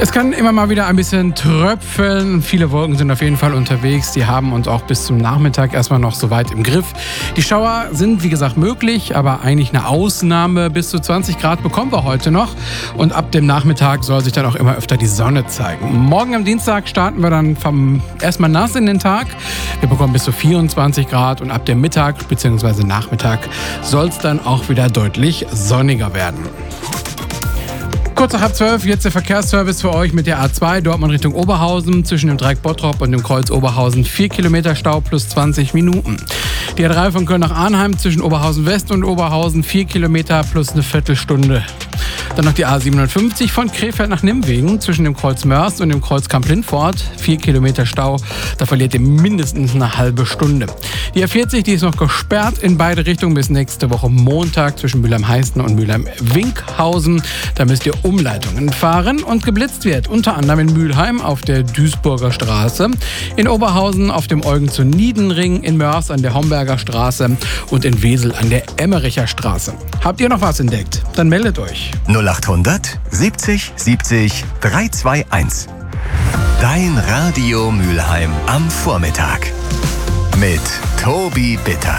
Es kann immer mal wieder ein bisschen tröpfeln. Viele Wolken sind auf jeden Fall unterwegs. Die haben uns auch bis zum Nachmittag erstmal noch so weit im Griff. Die Schauer sind, wie gesagt, möglich, aber eigentlich eine Ausnahme. Bis zu 20 Grad bekommen wir heute noch. Und ab dem Nachmittag soll sich dann auch immer öfter die Sonne zeigen. Morgen am Dienstag starten wir dann erstmal nass in den Tag. Wir bekommen bis zu 24 Grad und ab dem Mittag bzw. Nachmittag soll es dann auch wieder deutlich sonniger werden. Kurz nach 11:30, jetzt der Verkehrsservice für euch mit der A2 Dortmund Richtung Oberhausen zwischen dem Dreieck Bottrop und dem Kreuz Oberhausen 4 Kilometer Stau plus 20 Minuten. Die A3 von Köln nach Arnheim zwischen Oberhausen West und Oberhausen 4 Kilometer plus eine Viertelstunde. Dann noch die A57 von Krefeld nach Nimwegen zwischen dem Kreuz Mörs und dem Kreuz Kamp-Lindfort 4 Kilometer Stau. Da verliert ihr mindestens eine halbe Stunde. Die A40, die ist noch gesperrt in beide Richtungen bis nächste Woche Montag zwischen Mülheim-Heißen und Mülheim-Winkhausen. Da müsst ihr Umleitungen fahren und geblitzt wird. Unter anderem in Mülheim auf der Duisburger Straße, in Oberhausen auf dem Eugen-zu-Nieden-Ring, in Mörs an der Homberger Straße und in Wesel an der Emmericher Straße. Habt ihr noch was entdeckt? Dann meldet euch. 0800 70 70 321. Dein Radio Mülheim am Vormittag. Mit Tobi Bitter.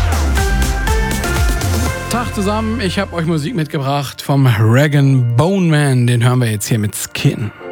Tag zusammen, ich habe euch Musik mitgebracht vom Rag & Bone Man. Den hören wir jetzt hier mit Skin.